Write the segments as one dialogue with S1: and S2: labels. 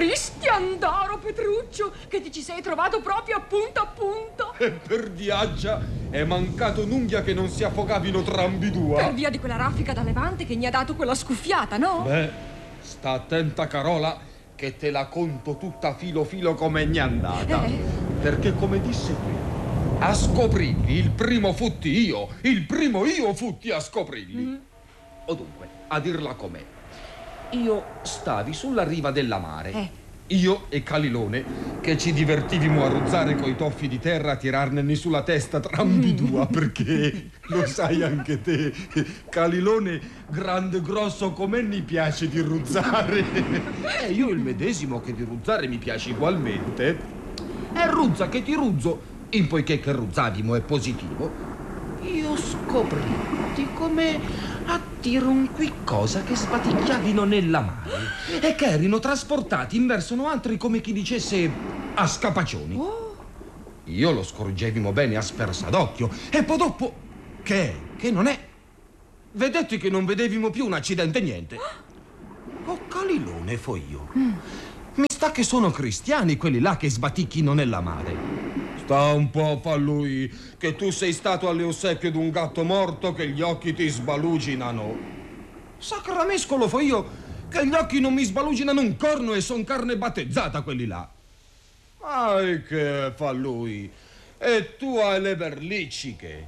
S1: Cristian d'Oro, Petruccio, che ti ci sei trovato proprio a punto.
S2: E per diaggia è mancato un'unghia che non si affogavino trambidua.
S1: Per via di quella raffica da levante che gli ha dato quella scuffiata, no?
S2: Beh, sta attenta, Carola, che te la conto tutta filo filo come n'è andata. Perché come disse qui, a scoprirli il primo io futti a scoprirli. O dunque, a dirla com'è, io stavi sulla riva della mare. Io e Calilone, che ci divertivimo a ruzzare coi toffi di terra, a tirarne sulla testa trambidua, perché lo sai anche te, Calilone, grande grosso come mi piace di ruzzare. E io il medesimo che di ruzzare mi piace ugualmente. E ruzza che ti ruzzo, in poiché che ruzzavimo è positivo, io scopritti come a dire un qui cosa che sbaticchiavino nella mare e che erano trasportati in verso altri come chi dicesse a scapaccioni. Io lo scorgevimo bene a spersa d'occhio e poi dopo che non è, vedetti che non vedevimo più un accidente niente. Oh, Calilone fo io. Mi sta che sono cristiani quelli là che sbaticchino nella mare. Sta un po', fa lui, che tu sei stato alle ossequie d'un gatto morto che gli occhi ti sbaluginano. Sacramescolo fo io che gli occhi non mi sbaluginano un corno e son carne battezzata quelli là. Ma che fa lui? E tu hai le berlicciche.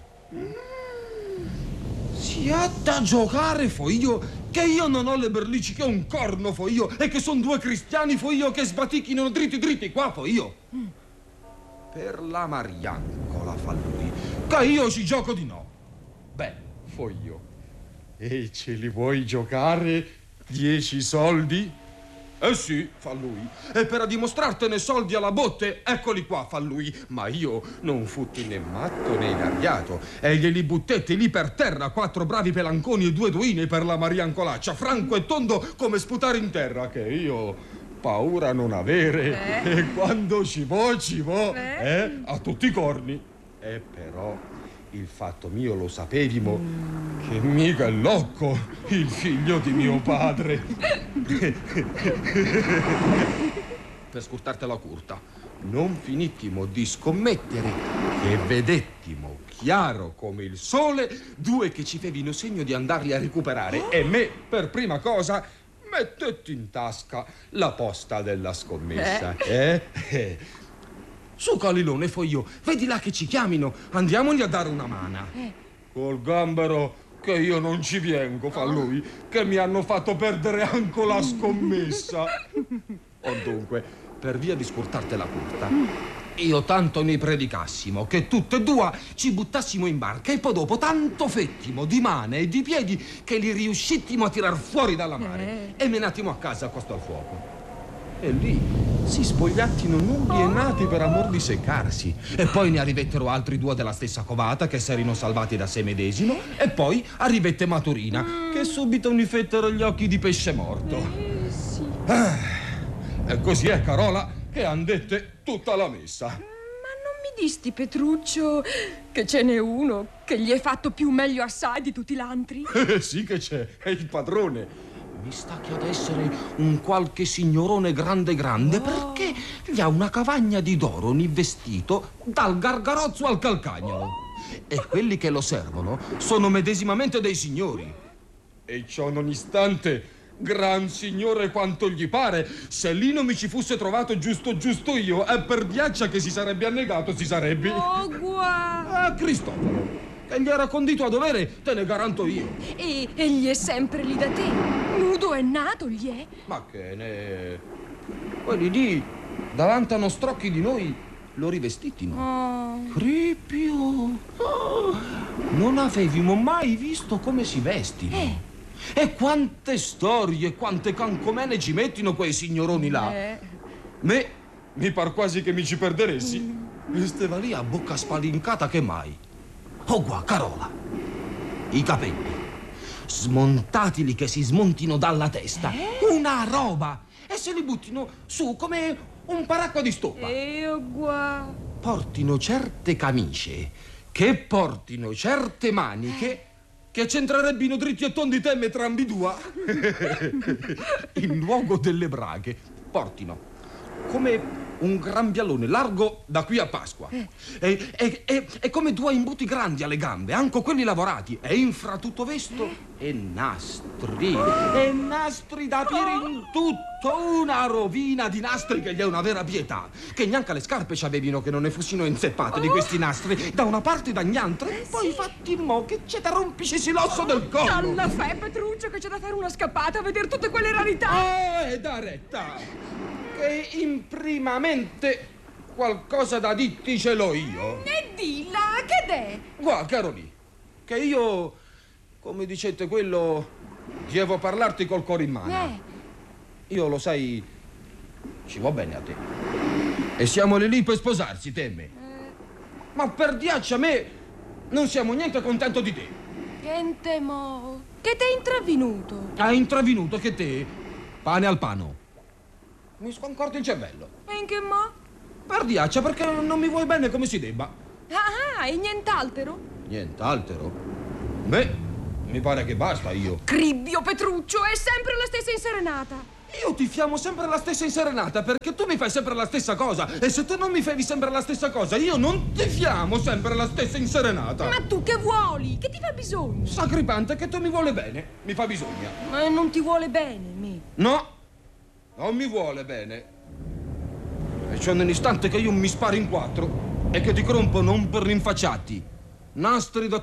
S2: Si ha da giocare fo io che io non ho le berlicciche un corno fo io e che son due cristiani fo io che sbaticchino dritti qua fo io. Per la Mariancola fa lui, che io ci gioco di no. Beh, fo io. E ce li vuoi giocare 10 soldi? Eh sì, fa lui. E per dimostrartene soldi alla botte, eccoli qua, fa lui. Ma io non futti né matto né ingabbiato. E glieli buttetti lì per terra 4 bravi pelanconi e 2 duine per la Mariancolaccia, franco e tondo come sputare in terra, che io paura non avere. E quando ci vo, a tutti i corni. E però il fatto mio lo sapevimo che mica è locco il figlio di mio padre. Per scurtartela curta, non finittimo di scommettere che vedettimo chiaro come il sole 2 che ci fevino segno di andarli a recuperare e me per prima cosa mettetti in tasca la posta della scommessa. Su, Calilone, fo io. Vedi là che ci chiamino. Andiamogli a dare una mano. Col gambero che io non ci vengo, fa lui, che mi hanno fatto perdere anche la scommessa. O dunque, per via di scurtartela curta, io tanto ne predicassimo che tutte e 2 ci buttassimo in barca e poi dopo tanto fettimo di mane e di piedi che li riuscittimo a tirar fuori dalla mare e menattimo a casa a costo al fuoco. E lì si spogliattino nudi e nati per amor di seccarsi. E poi ne arrivettero altri 2 della stessa covata che s'erano salvati da sé medesimo. E poi arrivette Maturina che subito mi fettero gli occhi di pesce morto. E così è, Carola, che han dette tutta la messa.
S1: Ma non mi disti, Petruccio, che ce n'è uno che gli è fatto più meglio assai di tutti l'antri?
S2: Sì che c'è, è il padrone. Mi sta che ad essere un qualche signorone grande perché gli ha una cavagna di d'oro ogni vestito dal gargarozzo al calcagnolo. E quelli che lo servono sono medesimamente dei signori. E ciò nonostante, gran signore quanto gli pare, se lì non mi ci fosse trovato giusto io, è per diaccia che si sarebbe annegato, si sarebbe.
S1: Oh, guarda!
S2: Cristoforo, che gli era condito a dovere, te ne garanto io.
S1: E egli è sempre lì da te. Nudo e nato gli è.
S2: Ma che ne... Quelli lì, davanti a nostri occhi di noi, lo rivestitino. Cripio! Non avevimo mai visto come si vestino. E quante storie, quante cancomene ci mettino quei signoroni là. Me, mi par quasi che mi ci perderessi. Steva lì a bocca spalincata che mai. Oh, qua, Carola, i capelli, smontatili che si smontino dalla testa, una roba, e se li buttino su come un paracqua di stoppa.
S1: Guarda.
S2: Portino certe camicie, che portino certe maniche, che c'entrerebbino dritti e tondi temme tra ambidua in luogo delle braghe. supportino. Come un grembialone largo da qui a Pasqua. E come due imbuti grandi alle gambe, anche quelli lavorati. E infra tutto vesto e nastri. E nastri da piedi in tutto. Una rovina di nastri che gli è una vera pietà. Che neanche le scarpe c'avevino che non ne fossino inzeppate di questi nastri. Da una parte e da niente. E poi fatti in mo' che c'è da rompiscisi l'osso del collo.
S1: Alla fe, Petruccio, che c'è da fare una scappata a vedere tutte quelle rarità.
S2: E da retta. Che imprimamente qualcosa da dirti ce l'ho io.
S1: E dilla, che è?
S2: Guarda, caro lì, che io, come dicete quello, devo parlarti col cuore in mano. Io, lo sai, ci va bene a te. E siamo lì per sposarsi, te e me. Ma per diaccia a me non siamo niente contento di te.
S1: Niente mo. Che t'è intravenuto?
S2: Hai intravenuto che te, pane al pano. Mi sconcordi il cervello.
S1: E in che mo?
S2: Per diaccia, perché non mi vuoi bene come si debba.
S1: Ah, e nient'altro?
S2: Nient'altro? Beh, mi pare che basta io.
S1: Cribbio, Petruccio, è sempre la stessa inserenata.
S2: Io ti fiamo sempre la stessa inserenata perché tu mi fai sempre la stessa cosa. E se tu non mi fai sempre la stessa cosa, io non ti fiamo sempre la stessa inserenata.
S1: Ma tu che vuoli? Che ti fa bisogno?
S2: Sacripante che tu mi vuole bene. Mi fa bisogno.
S1: Ma non ti vuole bene, me.
S2: No, non mi vuole bene. E c'è un istante che io mi sparo in quattro e che ti crompo non per rinfacciati. Nastri da